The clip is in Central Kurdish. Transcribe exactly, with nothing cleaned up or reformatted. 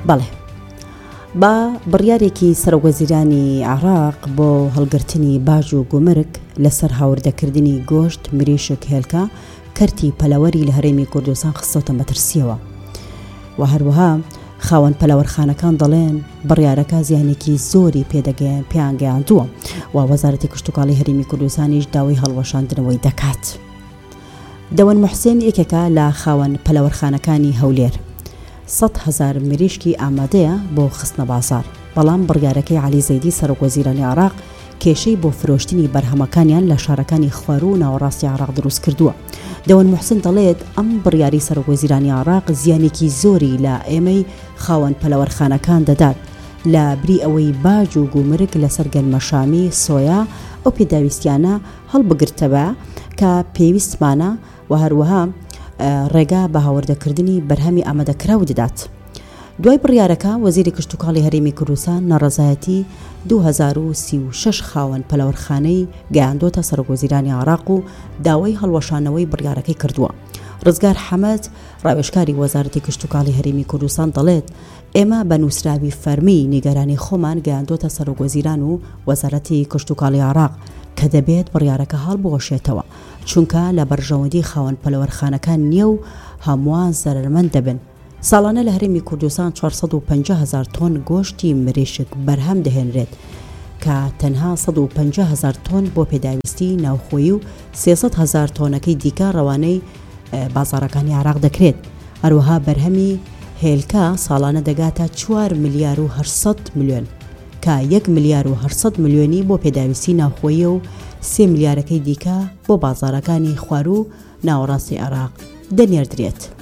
بەڵێ با بڕیارێکی سەرۆکوەزیرانی عێراق بۆ هەڵگرتنی باج و گومرگ لەسەر هاوردەکردنی گۆشت مریشک هێلکە کەرتی پەلەوەری لە هەرێمی کوردستان خستەوتە مەترسیەوە و هەروەها خاوەن پەلەوەرخانەکان دەڵێن بڕیارەکە زیانێکی زۆری پێدەگەیان پێیان گەیاندووە و وەزارەتی کشتوکاڵی هەرێمی کوردستانیش داوای هەڵوەشاندنەوەی دەکات. دەوەن موحسین یەکێکە لە خاوەن پەلەوەرخانەکانی هەولێر سەد هەزار مریشکی ئامادەیە بۆ خستنە بازار، بەڵام بڕیارەکەی عەلی زەیدی سەرۆکوەزیرانی عێراق کێشەی بۆ فرۆشتنی بەرهەمەکانیان لە شارەکانی خوار و ناوەڕاستی عێراق دروست کردووە. دەوەن موحسین دەڵێت ئەم بڕیاری سەرۆکوەزیرانی عێراق زیانێکی زۆری لە ئێمەی خاوەن پەلەوەرخانەکان دەدات لە بری ئەوەی باج و گومرگ لەسەر گەنمەشامی سۆیا ئەو پێداویستیانە هەڵبگرتەوە کە پێویستمانە و هەروەها ڕێگا بە هاوردەکردنی بەرهەمی ئامادەکراو دەدات. دوای بڕیارەکە وەزیری کشتوکاڵی هەرێمی کوردستان نەڕەزایەتی دوو هەزار و سی و شەش خاوەن پەلەوەرخانەی گەیاندۆتە سەرۆکوەزیرانی عێراق و داوای هەڵوەشانەوەی بڕیارەکەی کردووە. ڕزگار حەمەد ڕاوێژکاری وەزارەتی کشتوکاڵی هەرێمی کوردستان دەڵێت ئێمە بە نووسراوی فەرمی نیگەرانی خۆمان گەیاندۆتە سەرۆکوەزیران و وەزارەتی کشتوکاڵی عێراق کە دەبێت بڕیارەکە هەڵبوەشێتەوە چونکە لە بەرژەوەندی خاوەن پەلەوەرخانەکان نییە و هەمووان زەرمەند دەبن. ساڵانە لە هەرێمی کوردستان چوارسەد و پەنجا هەزار تۆن گۆشتی مریشک بەرهەم دەهێنرێت کە تەنها سەد و پەنجا هەزار تۆن بۆ پێداویستی ناوخۆیی و سێسەد هەزار تۆنەکەی دیکە ڕەوانەی بازاڕەکانی عێراق دەکرێت. هەروەها بەرهەمی هێلکە ساڵانە دەگاتە چوار ملیار و هەشت ملیۆن کە یەک ملیار و هەشت ملیۆنی بۆ پێداویستی ناوخۆیی و سێ ملیارەکەی دیکە بۆ بازاڕەکانی خوار و ناوەڕاستی عێراق دەنێردرێت.